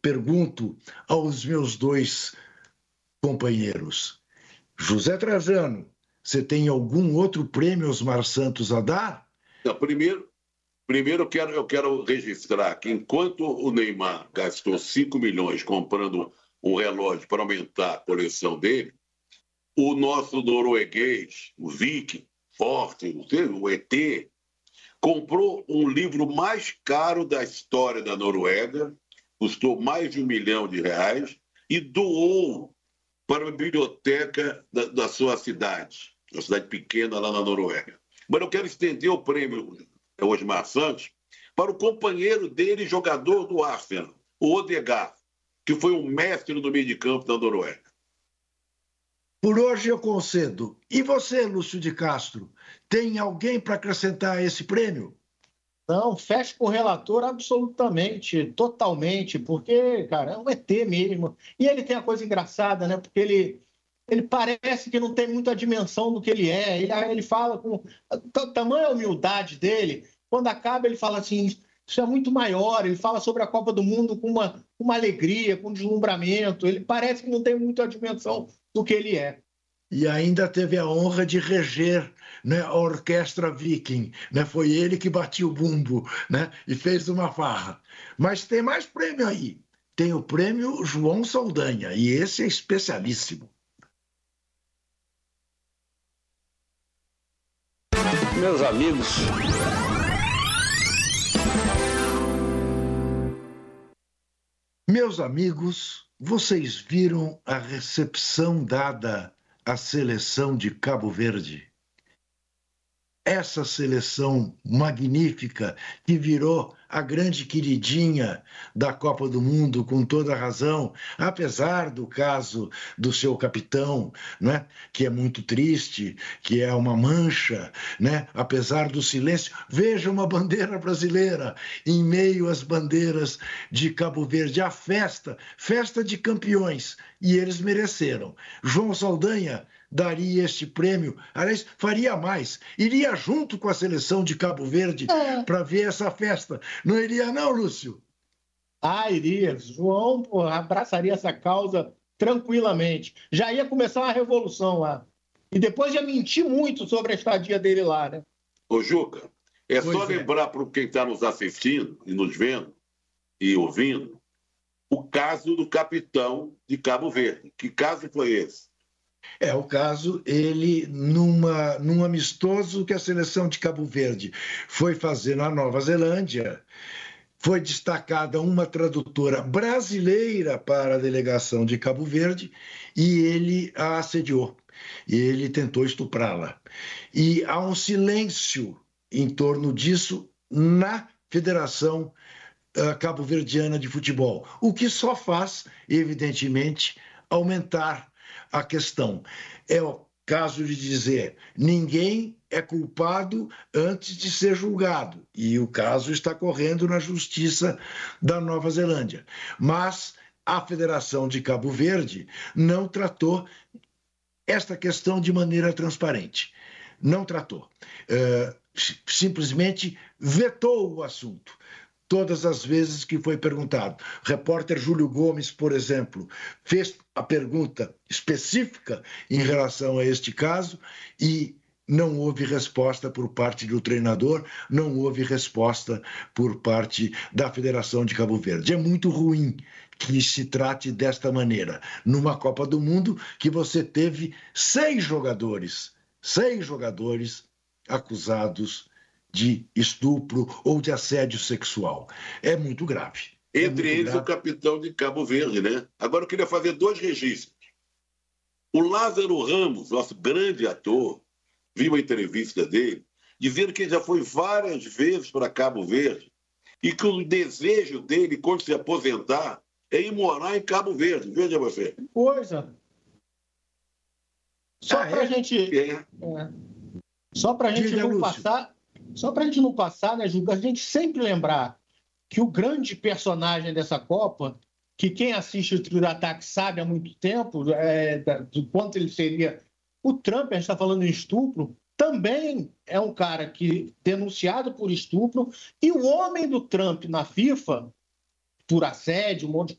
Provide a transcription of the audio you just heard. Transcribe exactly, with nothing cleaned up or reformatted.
pergunto aos meus dois companheiros. José Trajano, você tem algum outro prêmio Osmar Santos a dar? Não, primeiro, primeiro eu, quero, eu quero registrar que enquanto o Neymar gastou cinco milhões comprando um relógio para aumentar a coleção dele, o nosso norueguês, o Viking, Forte, o E T, comprou um livro mais caro da história da Noruega, custou mais de um milhão de reais, e doou para a biblioteca da, da sua cidade, uma cidade pequena lá na Noruega. Mas eu quero estender o prêmio Osmar Santos para o companheiro dele, jogador do Arsenal, o Odegaard, que foi um mestre no meio de campo da Noruega. Por hoje eu concedo. E você, Lúcio de Castro, tem alguém para acrescentar a esse prêmio? Não, fecho com o relator absolutamente, totalmente, porque, cara, é um E T mesmo. E ele tem a coisa engraçada, né? Porque ele, ele parece que não tem muita dimensão do que ele é. Ele, ele fala com a tamanha humildade dele. Quando acaba, ele fala assim, isso é muito maior. Ele fala sobre a Copa do Mundo com uma, uma alegria, com um deslumbramento. Ele parece que não tem muita dimensão do que ele é. E ainda teve a honra de reger, né, a Orquestra Viking. Né? Foi ele que batia o bumbo, né, e fez uma farra. Mas tem mais prêmio aí. Tem o prêmio João Saldanha, e esse é especialíssimo. Meus amigos... Meus amigos, vocês viram a recepção dada à seleção de Cabo Verde? Essa seleção magnífica que virou a grande queridinha da Copa do Mundo, com toda razão, apesar do caso do seu capitão, né, que é muito triste, que é uma mancha, né, apesar do silêncio. Veja uma bandeira brasileira em meio às bandeiras de Cabo Verde. A festa, festa de campeões, e eles mereceram. João Saldanha daria este prêmio, aliás, faria mais, iria junto com a seleção de Cabo Verde é. para ver essa festa. Não iria não, Lúcio? Ah, iria. João pô, abraçaria essa causa tranquilamente. Já ia começar uma revolução lá. E depois ia mentir muito sobre a estadia dele lá, né? Ô, Juca, é pois só é. lembrar para quem está nos assistindo e nos vendo e ouvindo o caso do capitão de Cabo Verde. Que caso foi esse? É o caso, ele, numa, num amistoso que a seleção de Cabo Verde foi fazer na Nova Zelândia, foi destacada uma tradutora brasileira para a delegação de Cabo Verde e ele a assediou. E ele tentou estuprá-la. E há um silêncio em torno disso na Federação uh, Cabo-Verdiana de Futebol, o que só faz, evidentemente, aumentar a questão. É o caso de dizer, ninguém é culpado antes de ser julgado, e o caso está correndo na Justiça da Nova Zelândia. Mas a Federação de Cabo Verde não tratou esta questão de maneira transparente. Não tratou. É, simplesmente vetou o assunto. Todas as vezes que foi perguntado. O repórter Júlio Gomes, por exemplo, fez a pergunta específica em relação a este caso e não houve resposta por parte do treinador, não houve resposta por parte da Federação de Cabo Verde. É muito ruim que se trate desta maneira, numa Copa do Mundo que você teve seis jogadores, seis jogadores acusados de estupro ou de assédio sexual. É muito grave. Entre é muito eles grave. O capitão de Cabo Verde, né? Agora eu queria fazer dois registros. O Lázaro Ramos, nosso grande ator, vi uma entrevista dele, dizendo que ele já foi várias vezes para Cabo Verde e que o desejo dele, quando se aposentar, é ir morar em Cabo Verde. Veja você. Coisa. Só Ah, para a é? gente... É. É. Só para a gente Diga, não Lúcio. passar... Só para a gente não passar, né, Juca? A gente sempre lembrar que o grande personagem dessa Copa, que quem assiste o Trio do Ataque sabe há muito tempo, é, do quanto ele seria... O Trump, a gente está falando em estupro, também é um cara que denunciado por estupro, e o homem do Trump na FIFA, por assédio, um monte de